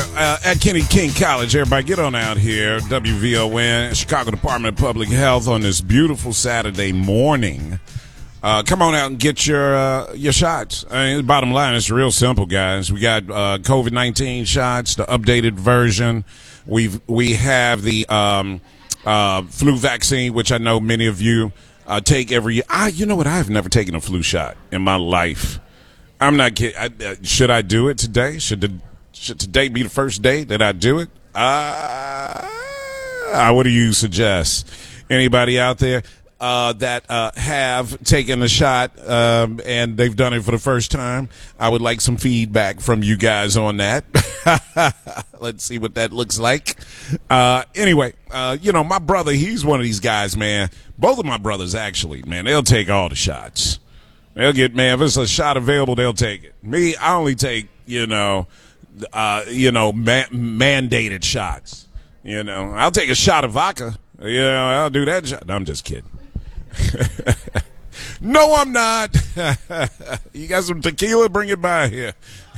at Kenny King College. Everybody get on out here. WVON, Chicago Department of Public Health on this beautiful Saturday morning. Come on out and get your shots. I mean, the bottom line is real simple, guys. We got COVID-19 shots, the updated version. We have the flu vaccine, which I know many of you take every year. You know what? I've never taken a flu shot in my life. I'm not kidding. Should I do it today? Should today be the first day that I do it? What do you suggest? Anybody out there that have taken the shot and they've done it for the first time? I would like some feedback from you guys on that. Let's see what that looks like. Anyway, my brother, he's one of these guys, man. Both of my brothers, actually, man, they'll take all the shots. They'll get, man, if there's a shot available, they'll take it. Me, I only take, mandated shots. I'll take a shot of vodka. I'll do that shot. No, I'm just kidding. No, I'm not. You got some tequila? Bring it by here.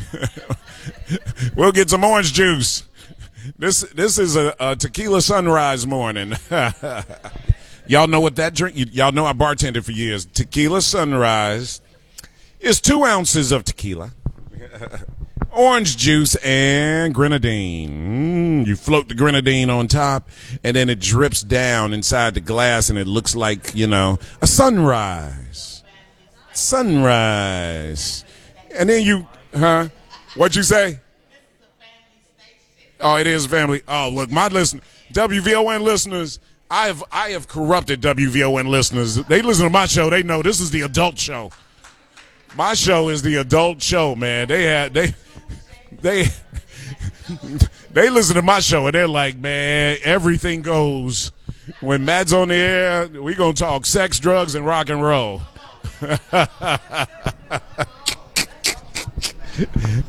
We'll get some orange juice. This is a tequila sunrise morning. Y'all know what that drink? Y'all know I bartended for years. Tequila sunrise is 2 ounces of tequila, orange juice, and grenadine. You float the grenadine on top, and then it drips down inside the glass, and it looks like, a sunrise. Sunrise. And then what'd you say? Oh, it is family. Oh, look, my WVON listeners, I have corrupted WVON listeners. They listen to my show. They know this is the adult show. My show is the adult show, man. They listen to my show and they're like, man, everything goes. When Matt's on the air, we gonna talk sex, drugs, and rock and roll.